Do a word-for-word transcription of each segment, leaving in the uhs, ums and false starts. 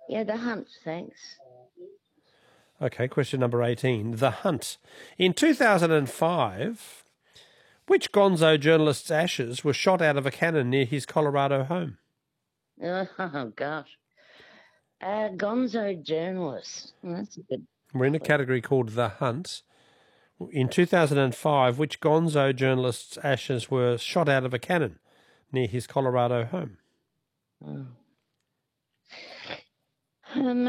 Yeah, The Hunt, thanks. Okay, question number eighteen. The Hunt. In two thousand five, which gonzo journalist's ashes were shot out of a cannon near his Colorado home? Oh, gosh. Uh, gonzo journalist. Well, that's a good... We're in a category called The Hunt. In two thousand five, which gonzo journalist's ashes were shot out of a cannon near his Colorado home? Oh. Um,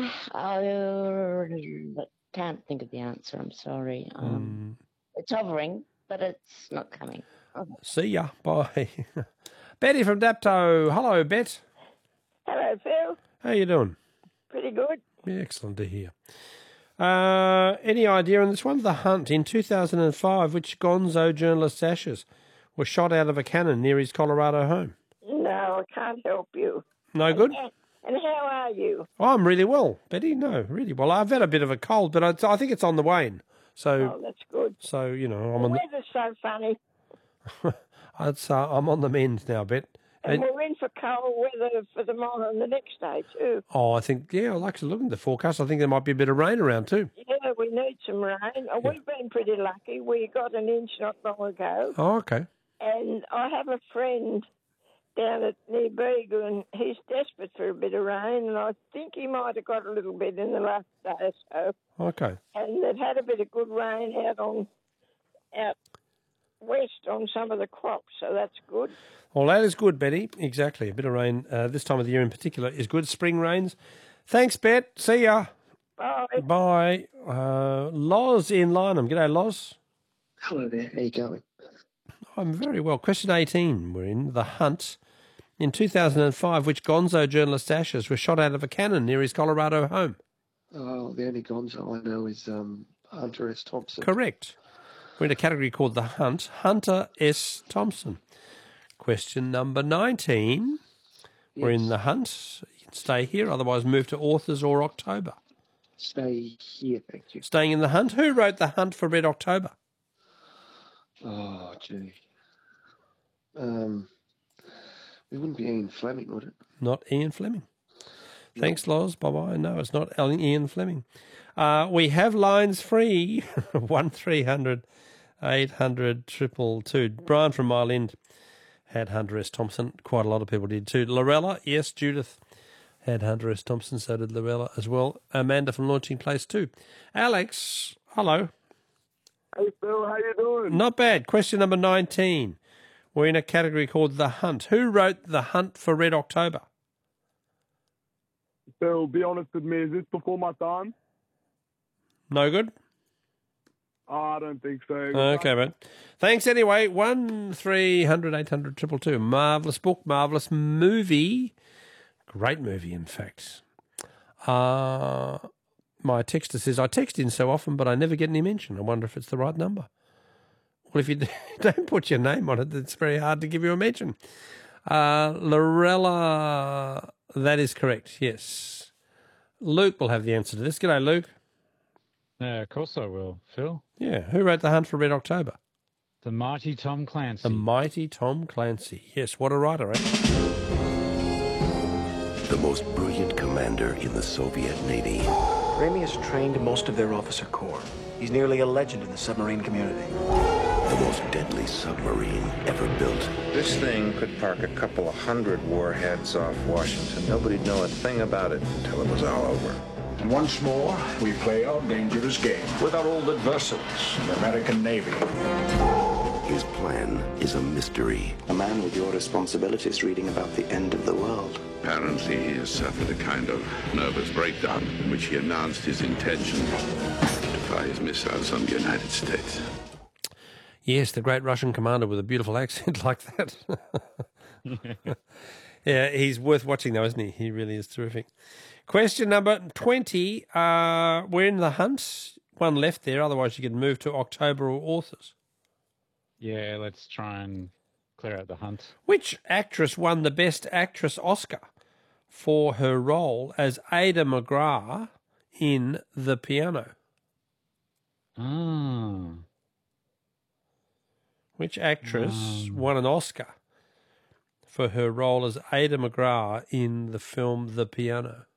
I can't think of the answer. I'm sorry. Um, mm. It's hovering, but it's not coming. Oh. See ya. Bye. Betty from Dapto. Hello, Bet. Hello, Phil. How you doing? Pretty good. Yeah, excellent to hear. Uh, any idea on this one? The Hunt. In two thousand five, which gonzo journalist's ashes were shot out of a cannon near his Colorado home? No, I can't help you. No good? And, and how are you? Oh, I'm really well, Betty. No, really well. I've had a bit of a cold, but I, I think it's on the wane. So, oh, that's good. So, you know, I'm the on weather's the... so funny. I'd say I'm on the mend now, Bet. And we're in for cold weather for tomorrow and the next day too. Oh, I think, yeah, I like to look at the forecast. I think there might be a bit of rain around too. Yeah, we need some rain. Oh, yeah. We've been pretty lucky. We got an inch not long ago. Oh, okay. And I have a friend down at near Bega, and he's desperate for a bit of rain, and I think he might have got a little bit in the last day or so. Okay. And they've had a bit of good rain out on out west on some of the crops, so that's good. Well, that is good, Betty. Exactly. A bit of rain uh, this time of the year in particular is good. Spring rains. Thanks, Bet. See ya. Bye. Bye. Uh, Loz in Lynham. G'day, Loz. Hello there. How you going? I'm very well. Question eighteen. We're in The Hunt. In two thousand five, which gonzo journalist's ashes were shot out of a cannon near his Colorado home? Oh, the only gonzo I know is um, Hunter S. Thompson. Correct. We're in a category called The Hunt. Hunter S. Thompson. Question number nineteen. Yes. We're in The Hunt. You can stay here, otherwise move to Authors or October. Stay here, thank you. Staying in The Hunt. Who wrote The Hunt for Red October? Oh, gee. Um, it wouldn't be Ian Fleming, would it? Not Ian Fleming. No. Thanks, Loz. Bye-bye. No, it's not Ian Fleming. Uh, we have lines free. one three hundred eight hundred two two two. Brian from Mile End had Hunter S. Thompson. Quite a lot of people did too. Lorella, yes, Judith had Hunter S. Thompson. So did Lorella as well. Amanda from Launching Place too. Alex, hello. Hey, Phil, how you doing? Not bad. Question number nineteen. We're in a category called The Hunt. Who wrote The Hunt for Red October? Phil, be honest with me. Is this before my time? No good? Oh, I don't think so. Okay, mate. Thanks anyway. one three hundred eight hundred two two two. Marvellous book, marvellous movie. Great movie, in fact. Uh, my texter says, I text in so often, but I never get any mention. I wonder if it's the right number. Well, if you don't put your name on it, it's very hard to give you a mention. Uh, Lorella, that is correct, yes. Luke will have the answer to this. G'day, Luke. Yeah, of course I will, Phil. Yeah, who wrote The Hunt for Red October? The mighty Tom Clancy. The mighty Tom Clancy. Yes, what a writer, eh? The most brilliant commander in the Soviet Navy. Ramey has trained most of their officer corps. He's nearly a legend in the submarine community. The most deadly submarine ever built. This thing could park a couple of hundred warheads off Washington. Nobody'd know a thing about it until it was all over. And once more, we play our dangerous game with our old adversaries, the American Navy. His plan is a mystery. A man with your responsibilities reading about the end of the world. Apparently he has suffered a kind of nervous breakdown in which he announced his intention to fire his missiles on the United States. Yes, the great Russian commander with a beautiful accent like that. Yeah, he's worth watching though, isn't he? He really is terrific. Question number twenty. Uh, we're in The Hunt. One left there, otherwise you could move to October or Authors. Yeah, let's try and clear out The Hunt. Which actress won the Best Actress Oscar for her role as Ada McGrath in The Piano? Ah. Which actress um. won an Oscar for her role as Ada McGrath in the film The Piano?